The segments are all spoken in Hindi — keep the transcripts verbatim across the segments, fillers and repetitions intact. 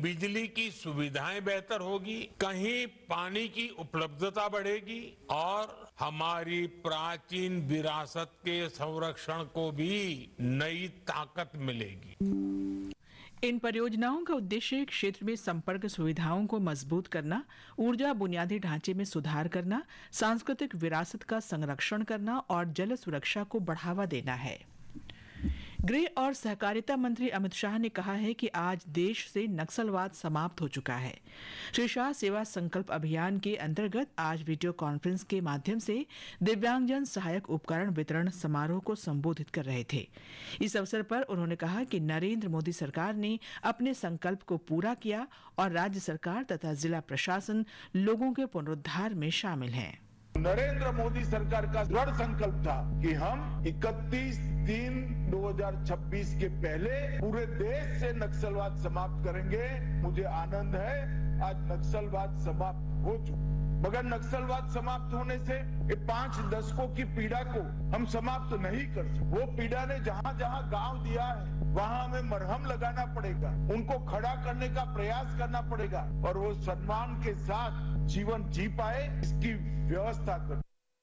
बिजली की सुविधाएं बेहतर होगी, कहीं पानी की उपलब्धता बढ़ेगी और हमारी प्राचीन विरासत के संरक्षण को भी नई ताकत मिलेगी। इन परियोजनाओं का उद्देश्य क्षेत्र में संपर्क सुविधाओं को मजबूत करना, ऊर्जा बुनियादी ढांचे में सुधार करना, सांस्कृतिक विरासत का संरक्षण करना और जल सुरक्षा को बढ़ावा देना है। गृह और सहकारिता मंत्री अमित शाह ने कहा है कि आज देश से नक्सलवाद समाप्त हो चुका है। श्री शाह सेवा संकल्प अभियान के अंतर्गत आज वीडियो कॉन्फ्रेंस के माध्यम से दिव्यांगजन सहायक उपकरण वितरण समारोह को संबोधित कर रहे थे। इस अवसर पर उन्होंने कहा कि नरेंद्र मोदी सरकार ने अपने संकल्प को पूरा किया और राज्य सरकार तथा जिला प्रशासन लोगों के पुनरुद्धार में शामिल हैं। नरेंद्र मोदी सरकार का दृढ़ संकल्प था कि हम इकतीस तीन दो हजार छब्बीस के पहले पूरे देश से नक्सलवाद समाप्त करेंगे। मुझे आनंद है आज नक्सलवाद समाप्त हो चुका, मगर नक्सलवाद समाप्त होने से ये पांच दशकों की पीड़ा को हम समाप्त नहीं कर सकते। वो पीड़ा ने जहां जहां गांव दिया है वहां हमें मरहम लगाना पड़ेगा, उनको खड़ा करने का प्रयास करना पड़ेगा और वो सम्मान के साथ जीवन जी पाए इसकी व्यवस्था कर।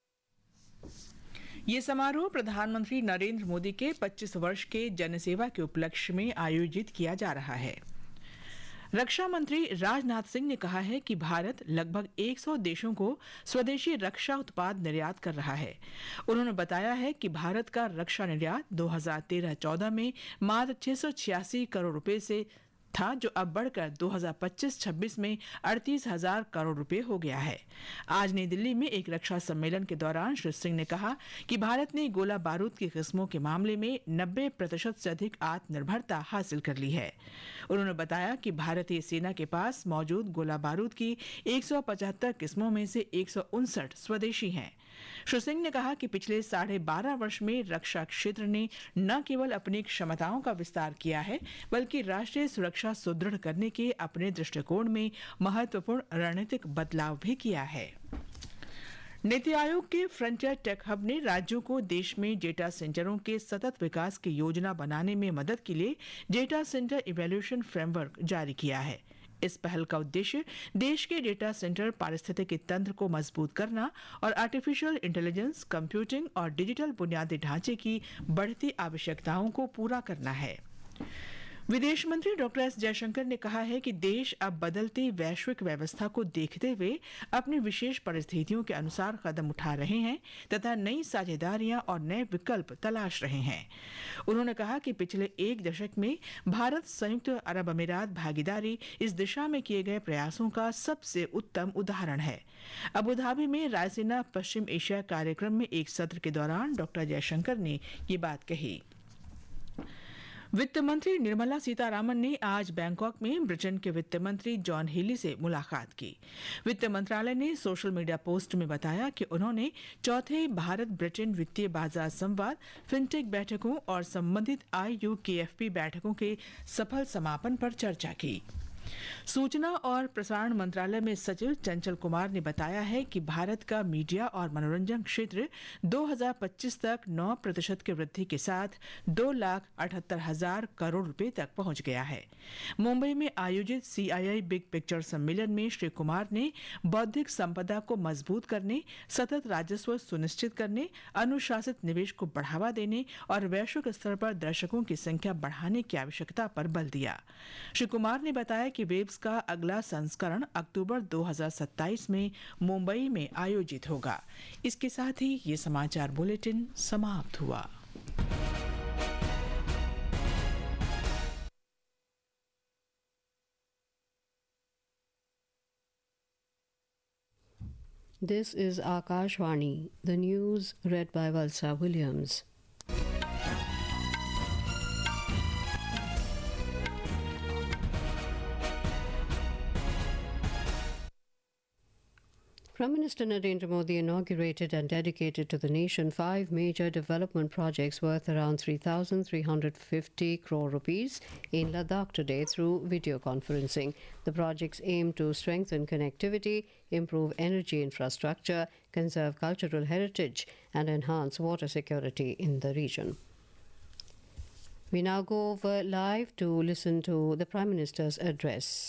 ये समारोह प्रधानमंत्री नरेंद्र मोदी के पच्चीस वर्ष के जनसेवा के उपलक्ष्य में आयोजित किया जा रहा है। रक्षा मंत्री राजनाथ सिंह ने कहा है कि भारत लगभग सौ देशों को स्वदेशी रक्षा उत्पाद निर्यात कर रहा है। उन्होंने बताया है कि भारत का रक्षा निर्यात दो हज़ार तेरह चौदह में मात्र छह सौ छियासी करोड़ रुपए से था, जो अब बढ़कर दो हज़ार पच्चीस छब्बीस में अड़तीस हजार करोड़ रुपए हो गया है। आज नई दिल्ली में एक रक्षा सम्मेलन के दौरान श्री सिंह ने कहा कि भारत ने गोला बारूद की किस्मों के मामले में नब्बे प्रतिशत से अधिक आत्मनिर्भरता हासिल कर ली है। उन्होंने बताया कि भारतीय सेना के पास मौजूद गोला बारूद की एक सौ पचहत्तर किस्मों में से एक सौ उनसठ स्वदेशी हैं। श्री सिंह ने कहा कि पिछले साढ़े बारह वर्ष में रक्षा क्षेत्र ने न केवल अपनी क्षमताओं का विस्तार किया है, बल्कि राष्ट्रीय सुरक्षा सुदृढ़ करने के अपने दृष्टिकोण में महत्वपूर्ण रणनीतिक बदलाव भी किया है। नीति आयोग के फ्रंटियर टेक हब ने राज्यों को देश में डेटा सेंटरों के सतत विकास की योजना बनाने में मदद के लिए डेटा सेंटर इवैल्यूएशन फ्रेमवर्क जारी किया है। इस पहल का उद्देश्य देश के डेटा सेंटर पारिस्थितिकी तंत्र को मजबूत करना और आर्टिफिशियल इंटेलिजेंस, कंप्यूटिंग और डिजिटल बुनियादी ढांचे की बढ़ती आवश्यकताओं को पूरा करना है। विदेश मंत्री डॉक्टर एस जयशंकर ने कहा है कि देश अब बदलती वैश्विक व्यवस्था को देखते हुए अपनी विशेष परिस्थितियों के अनुसार कदम उठा रहे हैं तथा नई साझेदारियां और नए विकल्प तलाश रहे हैं। उन्होंने कहा कि पिछले एक दशक में भारत संयुक्त अरब अमीरात भागीदारी इस दिशा में किए गए प्रयासों का सबसे उत्तम उदाहरण है। अबू धाबी में रायसीना पश्चिम एशिया कार्यक्रम में एक सत्र के दौरान डॉक्टर जयशंकर ने ये बात कही। वित्त मंत्री निर्मला सीतारामन ने आज बैंकॉक में ब्रिटेन के वित्त मंत्री जॉन हेली से मुलाकात की। वित्त मंत्रालय ने सोशल मीडिया पोस्ट में बताया कि उन्होंने चौथे भारत ब्रिटेन वित्तीय बाजार संवाद, फिनटेक बैठकों और संबंधित आई यू के एफ पी बैठकों के सफल समापन पर चर्चा की। सूचना और प्रसारण मंत्रालय में सचिव चंचल कुमार ने बताया है कि भारत का मीडिया और मनोरंजन क्षेत्र दो हज़ार पच्चीस तक नौ प्रतिशत की वृद्धि के साथ दो लाख अठहत्तर हजार करोड़ रुपए तक पहुंच गया है। मुंबई में आयोजित सी आई आई बिग पिक्चर सम्मेलन में श्री कुमार ने बौद्धिक संपदा को मजबूत करने, सतत राजस्व सुनिश्चित करने, अनुशासित निवेश को बढ़ावा देने और वैश्विक स्तर पर दर्शकों की संख्या बढ़ाने की आवश्यकता पर बल दिया। श्री कुमार ने बताया कि वेब्स का अगला संस्करण अक्टूबर दो हज़ार सत्ताईस में मुंबई में आयोजित होगा। इसके साथ ही ये समाचार बुलेटिन समाप्त हुआ। This is Akashvani, the news read by Valsa Williams. Prime Minister Narendra Modi inaugurated and dedicated to the nation five major development projects worth around three thousand three hundred fifty crore rupees in Ladakh today through video conferencing. The projects aim to strengthen connectivity, improve energy infrastructure, conserve cultural heritage and enhance water security in the region. We now go over live to listen to the Prime Minister's address.